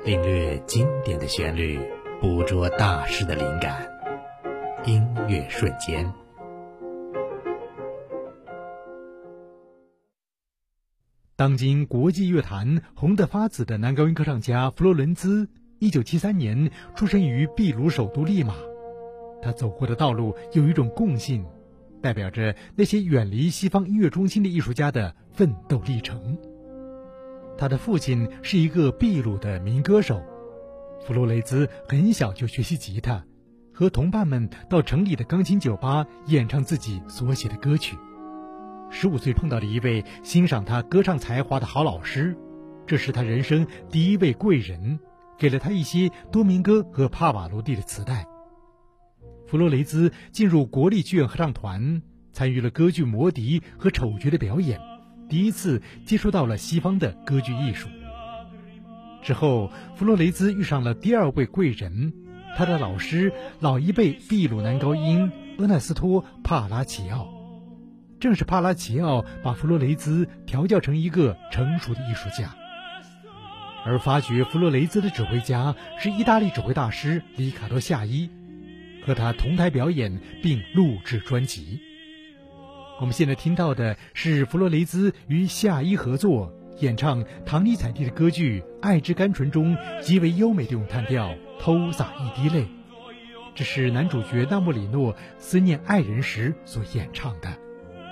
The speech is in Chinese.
领略经典的旋律，捕捉大师的灵感，音乐瞬间。当今国际乐坛红得发紫的男高音歌唱家弗洛伦兹，1973年出生于秘鲁首都利马。他走过的道路有一种共性，代表着那些远离西方音乐中心的艺术家的奋斗历程。他的父亲是一个秘鲁的民歌手，弗洛雷兹很小就学习吉他，和同伴们到城里的钢琴酒吧演唱自己所写的歌曲。15岁碰到了一位欣赏他歌唱才华的好老师，这是他人生第一位贵人，给了他一些多明戈和帕瓦罗蒂的磁带。弗洛雷兹进入国立剧院合唱团，参与了歌剧《魔笛》和丑角的表演，第一次接触到了西方的歌剧艺术。之后，弗洛雷兹遇上了第二位贵人，他的老师，老一辈秘鲁男高音厄纳斯托·帕拉齐奥。正是帕拉齐奥把弗洛雷兹调教成一个成熟的艺术家。而发掘弗洛雷兹的指挥家是意大利指挥大师里卡多·夏伊，和他同台表演并录制专辑。我们现在听到的是弗洛雷兹与夏伊合作演唱唐尼采蒂的歌剧《爱之甘醇》中极为优美的咏叹调《偷洒一滴泪》，这是男主角纳莫里诺思念爱人时所演唱的。